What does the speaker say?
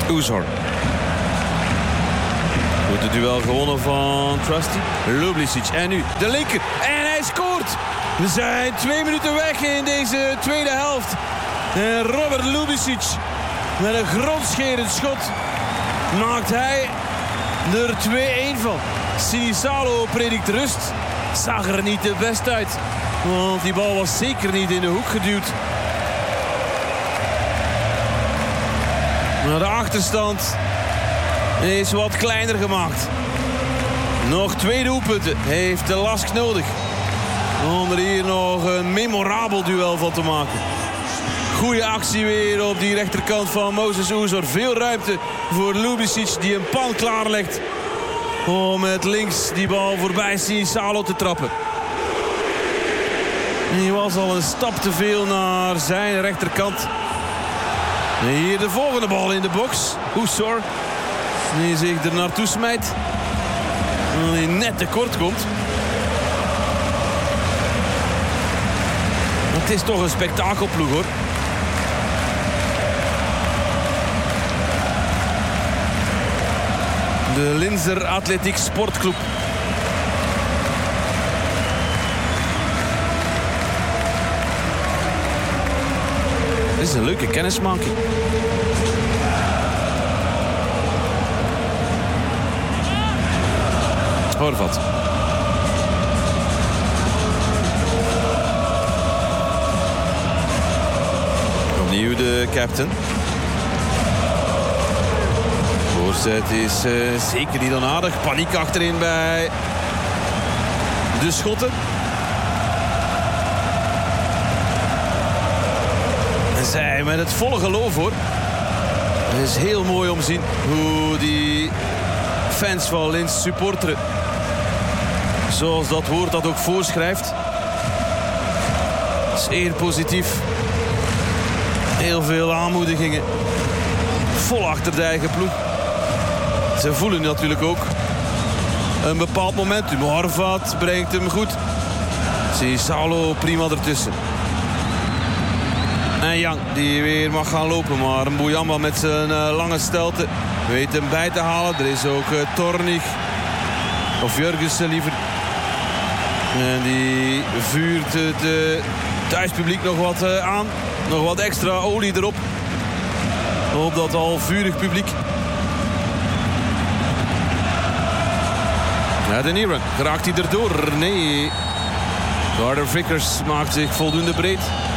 Uzor. Goed het duel gewonnen van Trusty. Ljublicic. En nu de linker. En hij scoort. We zijn 2 minuten weg in deze tweede helft. En Robert Ljublicic met een grondscherend schot maakt hij er 2-1 van. Sinisalo predikt rust. Zag er niet het best uit. Want die bal was zeker niet in de hoek geduwd. Maar de achterstand is wat kleiner gemaakt. Nog 2 doelpunten heeft de Lask nodig. Om er hier nog een memorabel duel van te maken. Goeie actie weer op die rechterkant van Moses Uzor. Veel ruimte voor Ljublicic die een pan klaarlegt. Om met links die bal voorbij Sinisalo te trappen. Die was al een stap te veel naar zijn rechterkant. En hier de volgende bal in de box. Uzor. Die zich er naartoe smijt. En die net tekort komt. Het is toch een spektakelploeg hoor. De Linzer Atletiek Sportclub. Dit is een leuke kennismaking. Horvat. Opnieuw de captain. Voorzet is zeker niet onaardig. Paniek achterin bij de Schotten. En zij met het volle geloof hoor. Het is heel mooi om te zien hoe die fans van Linz supporteren. Zoals dat woord dat ook voorschrijft. Zeer positief. Heel veel aanmoedigingen. Vol achter de eigen ploeg. Ze voelen natuurlijk ook een bepaald momentum. Horvat brengt hem goed. Sinisalo prima ertussen. En Young die weer mag gaan lopen. Maar een Bouyamba met zijn lange stelte weet hem bij te halen. Er is ook Tornig. Of Jurgensen liever. En die vuurt het thuispubliek nog wat aan. Nog wat extra olie erop. Op dat al vurig publiek. Ja, de Nieren. Raakt hij erdoor? Nee. Carter Vickers maakt zich voldoende breed.